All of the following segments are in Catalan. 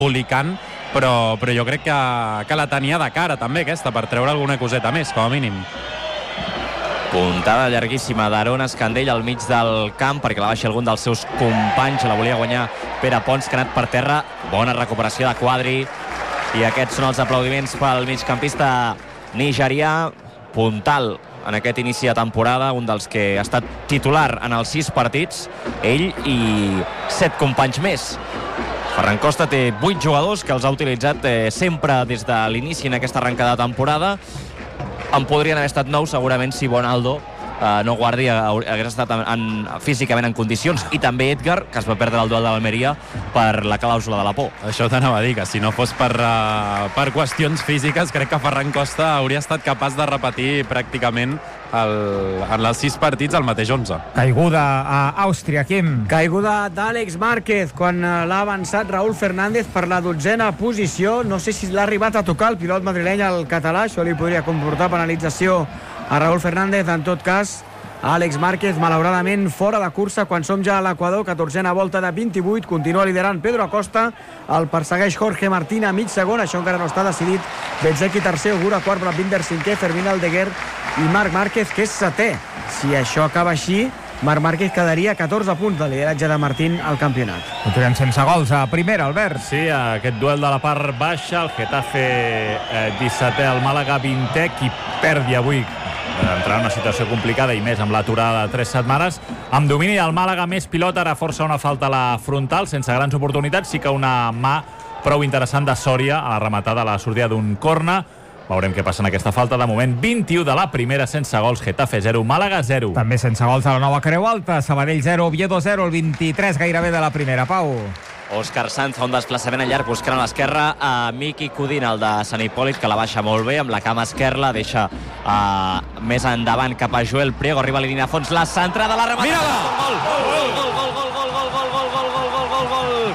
embolicant, però jo crec que la tenia de cara també aquesta, per treure alguna coseta més, com a mínim. Puntada llarguíssima d'Aaron Escandell al mig del camp perquè la baixa algun dels seus companys. La volia guanyar Pere Pons, que ha anat per terra. Bona recuperació de Quadri. I aquests són els aplaudiments pel migcampista nigerià. Puntal en aquest inici de temporada, un dels que ha estat titular en els 6 partits, ell i 7 companys més. Ferran Costa té 8 jugadors que els ha utilitzat sempre des de l'inici en aquesta arrencada de temporada. En podrien haver estat 9 segurament si Bonaldo no guardi, hagués estat físicament en condicions, i també Edgar, que es va perdre el duel de l'Almeria per la clàusula de la por. Això t'anava a dir, que si no fos per qüestions físiques, crec que Ferran Costa hauria estat capaç de repetir pràcticament en els 6 partits el mateix 11. Caiguda a Àustria, Quim. Caiguda d'Àlex Márquez quan l'ha avançat Raúl Fernández per la 12a posició. No sé si l'ha arribat a tocar el pilot madrileny al català, això li podria comportar penalització a Raúl Fernández. En tot cas, Àlex Márquez malauradament fora de cursa quan som ja a l'Equador. 14a volta de 28, continua liderant Pedro Acosta, el persegueix Jorge Martín a mig segon, això encara no està decidit. Bezzecchi tercer, Ogura quart, Brad Binder cinquè, Fermín Aldeguer i Marc Márquez, que és setè. Si això acaba així, Marc Márquez quedaria a 14 punts de lideratge de Martín al campionat. Continuem sense gols a primera, Albert. Sí, aquest duel de la part baixa, el Getafe 17è, el Màlaga 20è, qui perdi avui entrar en una situació complicada i més amb l'aturada de 3 setmanes. Amb domini del Màlaga, més pilota, ara força una falta a la frontal, sense grans oportunitats, sí que una mà prou interessant de Sòria a la rematada a la sortida d'un corna. Veurem què passa en aquesta falta. De moment, 21 de la primera, sense gols. Getafe 0, Màlaga 0. També sense gols a la nova Creu Alta. Sabadell 0, Oviedo 0, el 23 gairebé de la primera. Pau. Òscar Sanz fa un desplaçament al llarg buscant a l'esquerra a Miki Codina, el de Sant Hipòlit, que la baixa molt bé amb la cama esquerra, deixa més endavant cap a Joel Priego, arriba a la línia a fons, la centrada, la rematada. Mira-la! Gol!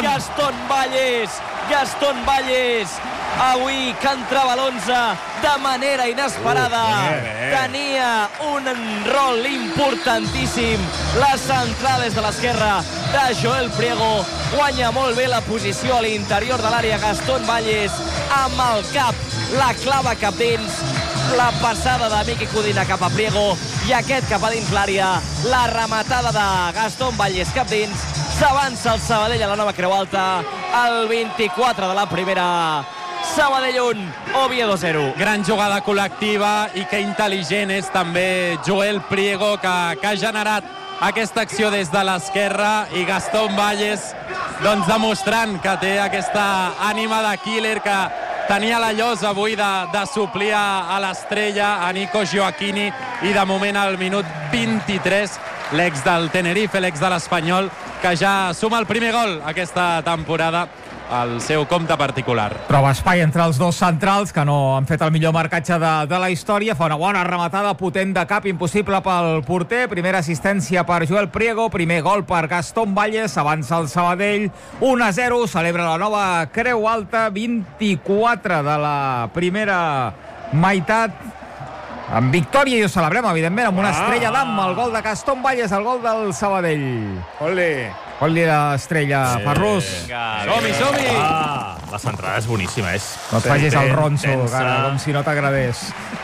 Gaston Valles, avui que entrava l'11 de manera inesperada. Tenia un rol importantíssim. La centrada des de l'esquerra de Joel Priego. Guanya molt bé la posició a l'interior de l'àrea Gaston Valles. Amb el cap la clava cap dins. La passada de Miki Codina cap a Priego i aquest cap a dins l'àrea. La rematada de Gaston Valles cap dins. S'avança el Sabadell a la nova Creu Alta. El 24 de la primera. Sabadell 1, Oviedo 0. Gran jugada col·lectiva, i que intel·ligent és també Joel Priego, que ha generat aquesta acció des de l'esquerra, i Gaston Valles doncs demostrant que té aquesta ànima de killer, que tenia la llosa avui de suplir a l'estrella, a Nico Gioacchini, i de moment al minut 23 l'ex del Tenerife, l'ex de l'Espanyol, que ja suma el primer gol aquesta temporada al seu compte particular. Troba espai entre els dos centrals, que no han fet el millor marcatge de la història. Fa una bona rematada potent de cap, impossible pel porter. Primera assistència per Joel Priego, primer gol per Gaston Valles. Avança el Sabadell 1-0, celebra la nova Creu Alta, 24 de la primera meitat. Amb victòria, i ho celebrem, evidentment, amb una estrella d'am, el gol de Gaston Valles, el gol del Sabadell. Oli l'estrella, Ferrus. Som-hi! La centrada és boníssima, No et facis el ronso, cara, com si no t'agradés.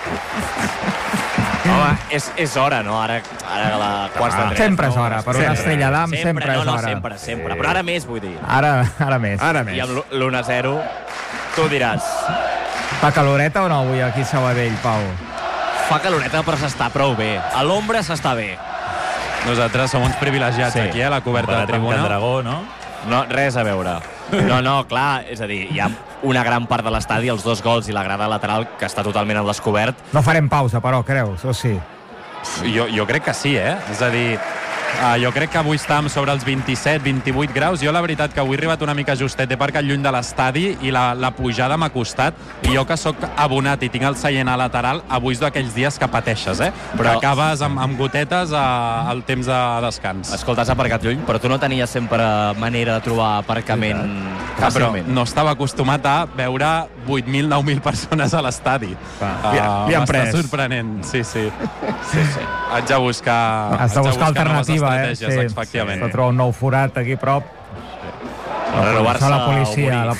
Home, és hora, no? Ara a la quarts de 3. Sempre és hora, per una estrella d'am sempre és hora. Sempre, però ara més, vull dir. Ara més. I amb l'1-0, tu diràs. Fa caloreta o no avui aquí a Sabadell, Pau? Fa caloreta, però s'està prou bé. A l'ombra s'està bé. Nosaltres som uns privilegiats aquí, a la coberta de tribuna. Dragó, no? No, res a veure. No, clar, és a dir, hi ha una gran part de l'estadi, els 2 gols i la grada lateral, que està totalment al descobert. No farem pausa, però, creus? O sí? Jo crec que sí, És a dir, jo crec que avui estàvem sobre els 27-28 graus. Jo la veritat que avui he arribat una mica justet, he aparcat lluny de l'estadi i la pujada m'ha costat, i jo que sóc abonat i tinc el seient a lateral, avui és d'aquells dies que pateixes, però acabes amb gotetes al temps de descans. Escolta, has aparcat lluny, però tu no tenies sempre manera de trobar aparcament fàcilment. Però no estava acostumat a veure 8.000, 9.000 persones a l'estadi. Li han pres. M'està sorprenent, sí. Haig de buscar alternatives. estratègies, efectivament. S'ha trobat un nou forat aquí a prop. renovar-se la policia